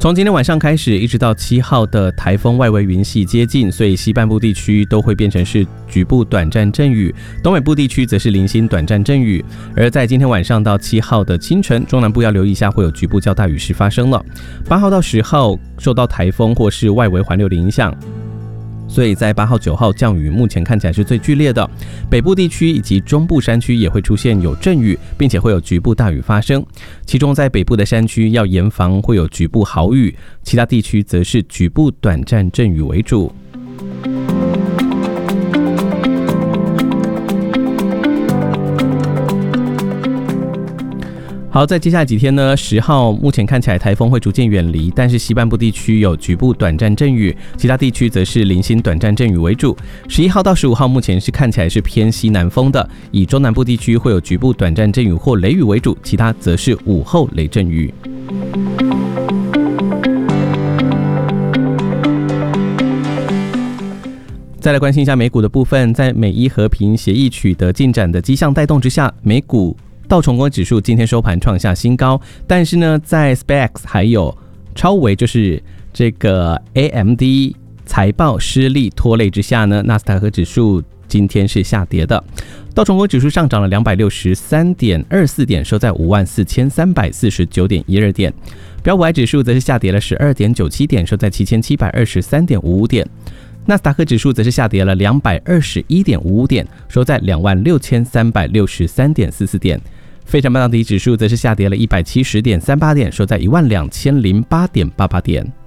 从今天晚上开始，一直到7号的台风外围云系接近，所以西半部地区都会变成是局部短暂阵雨，东北部地区则是零星短暂阵雨。而在今天晚上到7号的清晨，中南部要留意一下会有局部较大雨势发生了。8号到10号受到台风或是外围环流的影响，所以在8号、9号降雨目前看起来是最剧烈的，北部地区以及中部山区也会出现有阵雨，并且会有局部大雨发生。其中在北部的山区要严防会有局部豪雨，其他地区则是局部短暂阵雨为主。好，在接下来几天呢，10号目前看起来台风会逐渐远离，但是西半部地区有局部短暂阵雨，其他地区则是零星短暂阵雨为主。11号到15号目前是看起来是偏西南风的，以中南部地区会有局部短暂阵雨或雷雨为主，其他则是午后雷阵雨。再来关心一下美股的部分，在美伊和平协议取得进展的迹象带动之下，美股道琼工指数今天收盘创下新高，但是呢，在 SPAC 还有超微就是这个 AMD 财报失利拖累之下呢，纳斯达克指数今天是下跌的。道琼工指数上涨了 263.24 点，收在 54,349.12 点。标普 I 指数则是下跌了 12.97 点，收在 7,723.55 点。纳斯达克指数则是下跌了 221.55 点，收在 26,363.44 点。费城半导体指数则是下跌了 170.38 点，收在 12,008.88 点。